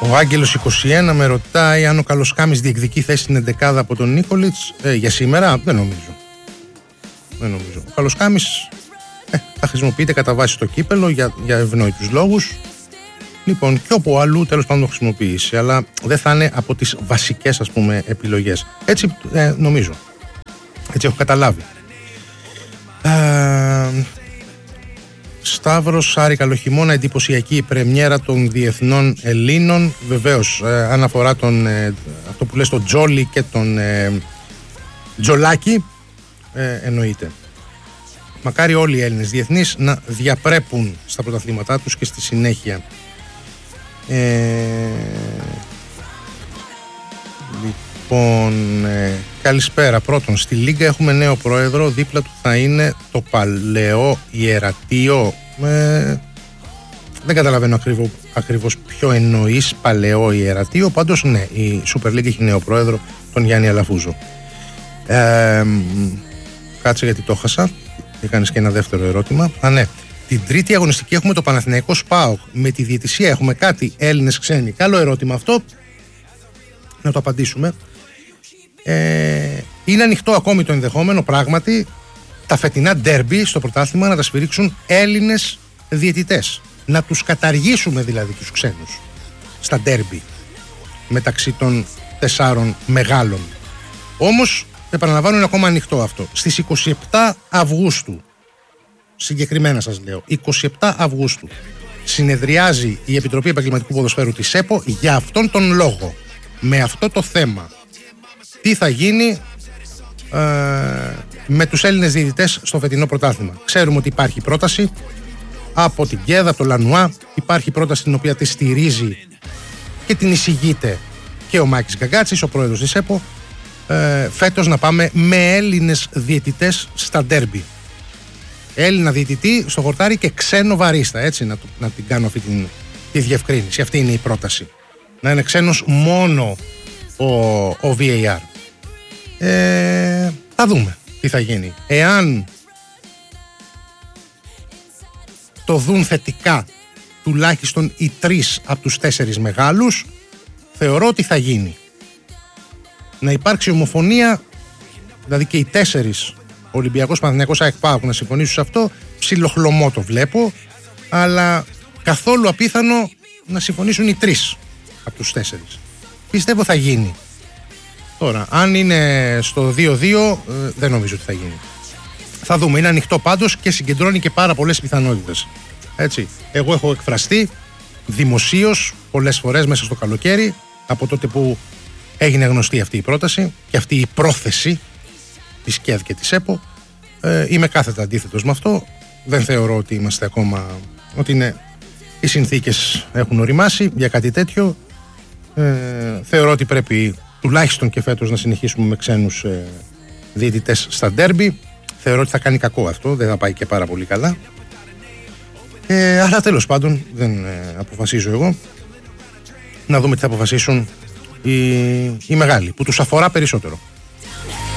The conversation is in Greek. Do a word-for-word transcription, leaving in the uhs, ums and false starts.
Ο Άγγελος είκοσι ένα με ρωτάει αν ο Καλοσκάμης διεκδικεί θέση στην εντεκάδα από τον Νίκολιτς. Ε, για σήμερα δεν νομίζω. Δεν νομίζω. Ο Καλοσκάμης ε, θα χρησιμοποιείται κατά βάση στο κύπελο για, για ευνόητους λόγους. Λοιπόν, και όπου αλλού τέλος πάντων το χρησιμοποιήσει, αλλά δεν θα είναι από τις βασικές, ας πούμε, επιλογές. Έτσι ε, νομίζω. Έτσι έχω καταλάβει. Ε, Σταύρος, Άρη, καλό χειμώνα. Εντυπωσιακή η πρεμιέρα των διεθνών Ελλήνων. Βεβαίως, ε, αν αφορά τον, ε, αυτό που λες τον Τζόλι και τον ε, Τζολάκη, ε, εννοείται. Μακάρι όλοι οι Έλληνες διεθνείς να διαπρέπουν στα πρωταθλήματά τους και στη συνέχεια. Ε, λοιπόν, ε, καλησπέρα. Πρώτον, στη Λίγκα έχουμε νέο πρόεδρο. Δίπλα του θα είναι το παλαιό ιερατείο. Ε, δεν καταλαβαίνω ακριβώς, ακριβώς ποιο εννοείς παλαιό ιερατείο. Πάντως ναι, η Super League έχει νέο πρόεδρο, τον Γιάννη Αλαφούζο. ε, Κάτσε γιατί το χάσα. Έκανες και ένα δεύτερο ερώτημα. Α, ναι. Την τρίτη αγωνιστική έχουμε το Παναθηναϊκό ΣΠΑΟΚ. Με τη διαιτησία έχουμε κάτι, Έλληνες ξένοι? Καλό ερώτημα αυτό. Να το απαντήσουμε. Ε, είναι ανοιχτό ακόμη το ενδεχόμενο πράγματι τα φετινά ντέρμπι στο πρωτάθλημα να τα σφυρίξουν Έλληνες διαιτητές. Να τους καταργήσουμε δηλαδή τους ξένους στα ντέρμπι μεταξύ των τεσσάρων μεγάλων. Όμως, επαναλαμβάνω, είναι ακόμα ανοιχτό αυτό. Στις είκοσι επτά Αυγούστου, συγκεκριμένα σας λέω, είκοσι επτά Αυγούστου, συνεδριάζει η Επιτροπή Επαγγελματικού Ποδοσφαίρου της ΕΠΟ για αυτόν τον λόγο, με αυτό το θέμα. Τι θα γίνει ε, με τους Έλληνες διαιτητές στο φετινό πρωτάθλημα. Ξέρουμε ότι υπάρχει πρόταση από την ΚΕΔ, από το Λανουά. Υπάρχει πρόταση την οποία τη στηρίζει και την εισηγείται και ο Μάκης Γκαγκάτσης, ο πρόεδρος της ΕΠΟ. Ε, φέτος να πάμε με Έλληνες διαιτητές στα ντέρμπι. Έλληνα διαιτητή στο χορτάρι και ξένο βαρίστα. Έτσι να, το, να την κάνω αυτή την, τη διευκρίνηση. Αυτή είναι η πρόταση. Να είναι ξένος μόνο ο, ο βι έι αρ. Ε, θα δούμε τι θα γίνει. Εάν το δουν θετικά τουλάχιστον οι τρεις από τους τέσσερις μεγάλους, θεωρώ ότι θα γίνει. Να υπάρξει ομοφωνία, δηλαδή και οι τέσσερις, Ολυμπιακός, Παναθηναϊκός, ΑΕΚ, ΠΑΟΚ, να συμφωνήσουν σε αυτό. Ψιλοχλωμό το βλέπω, αλλά καθόλου απίθανο να συμφωνήσουν οι τρεις από τους τέσσερις. Πιστεύω θα γίνει. Τώρα, αν είναι στο δύο δύο, ε, δεν νομίζω ότι θα γίνει. Θα δούμε. Είναι ανοιχτό πάντως και συγκεντρώνει και πάρα πολλές πιθανότητες. Έτσι. Εγώ έχω εκφραστεί δημοσίως πολλές φορές μέσα στο καλοκαίρι, από τότε που έγινε γνωστή αυτή η πρόταση και αυτή η πρόθεση της ΚΕΔ και της ΕΠΟ. Ε, είμαι κάθετα αντίθετος με αυτό. Δεν θεωρώ ότι είμαστε ακόμα, ότι είναι, οι συνθήκες έχουν οριμάσει για κάτι τέτοιο. Ε, θεωρώ ότι πρέπει τουλάχιστον και φέτος να συνεχίσουμε με ξένους ε, διαιτητές στα ντέρμπι. Θεωρώ ότι θα κάνει κακό αυτό, δεν θα πάει και πάρα πολύ καλά. Ε, αλλά τέλος πάντων δεν ε, αποφασίζω εγώ. Να δούμε τι θα αποφασίσουν οι, οι μεγάλοι, που τους αφορά περισσότερο.